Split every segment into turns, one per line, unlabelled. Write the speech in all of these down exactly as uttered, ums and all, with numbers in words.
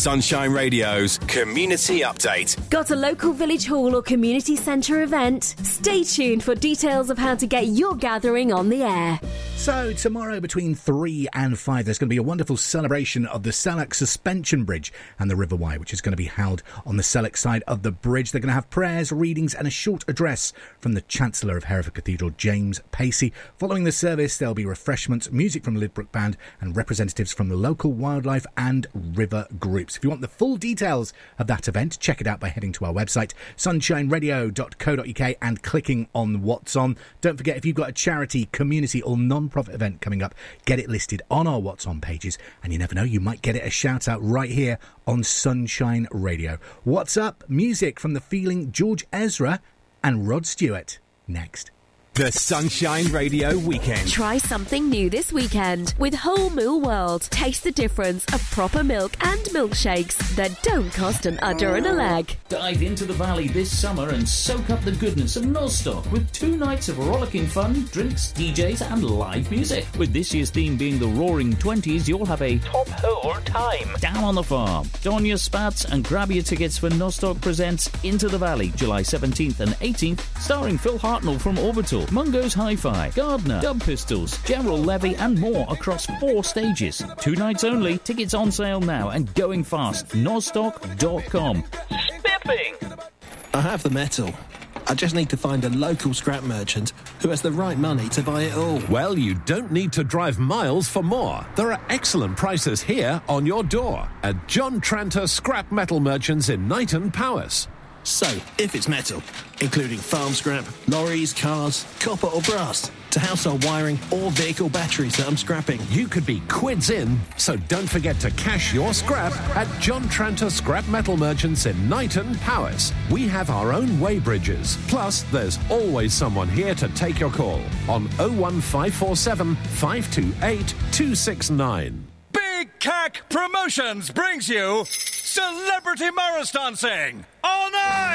Sunshine Radio's Community Update.
Got a local village hall or community centre event? Stay tuned for details of how to get your gathering on the air.
So tomorrow between three and five there's going to be a wonderful celebration of the Sellock Suspension Bridge and the River Wye, which is going to be held on the Sellock side of the bridge. They're going to have prayers, readings and a short address from the Chancellor of Hereford Cathedral, James Pacey. Following the service there'll be refreshments, music from the Lidbrook Band and representatives from the local wildlife and river groups. If you want the full details of that event, check it out by heading to our website sunshine radio dot co dot uk and clicking on What's On. Don't forget, if you've got a charity, community or non-profit event coming up, get it listed on our What's On pages, and you never know, you might get it a shout out right here on Sunshine Radio. What's up? Music from The Feeling, George Ezra and Rod Stewart next.
The Sunshine Radio Weekend.
Try something new this weekend with Whole Mill World. Taste the difference of proper milk and milkshakes that don't cost an udder and a leg.
Dive into the valley this summer and soak up the goodness of Nostock with two nights of rollicking fun, drinks, D Js and live music. With this year's theme being the Roaring Twenties, you'll have a top hole time down on the farm. Don your spats and grab your tickets for Nostock Presents Into the Valley, July seventeenth and eighteenth, starring Phil Hartnell from Orbital, Mungo's Hi-Fi, Gardner, Dub Pistols, Gerald Levy and more across four stages. Two nights only. Tickets on sale now and going fast. nostock dot com. Spiffing!
I have the metal. I just need to find a local scrap merchant who has the right money to buy it all.
Well, you don't need to drive miles for more. There are excellent prices here on your door at John Tranter Scrap Metal Merchants in Knighton, Powys.
So, if it's metal, including farm scrap, lorries, cars, copper or brass, to household wiring or vehicle batteries that I'm scrapping,
you could be quids in, so don't forget to cash your scrap at John Tranter Scrap Metal Merchants in Knighton, Powys. We have our own weighbridges, plus there's always someone here to take your call on oh one five four seven, five two eight, two six nine.
Big C A C Promotions brings you Celebrity Morris Dancing on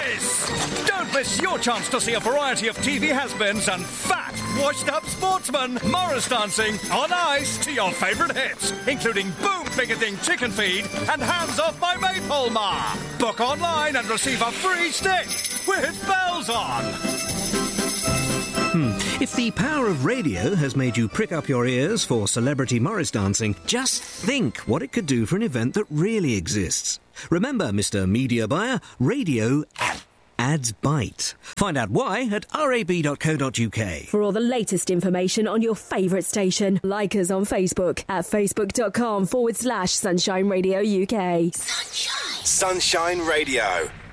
Ice! Don't miss your chance to see a variety of T V has-beens and fat, washed-up sportsmen Morris dancing on ice to your favourite hits, including Boom Bigoting Chicken Feed and Hands Off My Maypole Ma. Book online and receive a free stick with bells on.
Hmm. If the power of radio has made you prick up your ears for Celebrity Morris Dancing, just think what it could do for an event that really exists. Remember, Mister Media Buyer, radio ads bite. Find out why at rab dot co dot uk.
For all the latest information on your favourite station, like us on Facebook at facebook.com forward slash Sunshine Radio UK.
Sunshine. Sunshine Radio.